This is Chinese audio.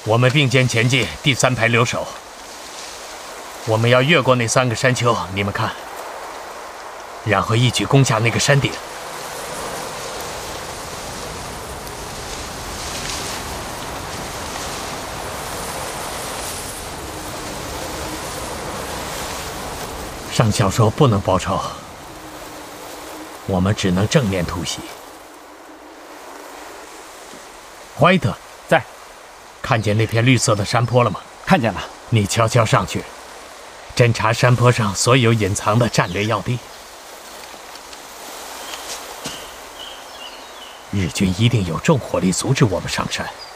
我们并肩前进，第3排留守。我们要越过那3个山丘，你们看，然后一举攻下那个山顶。上校说不能报仇，我们只能正面突袭。怀特在， 看见那片绿色的山坡了吗？ 看见了。 你悄悄上去，侦查山坡上所有隐藏的战略要地。日军一定有重火力阻止我们上山。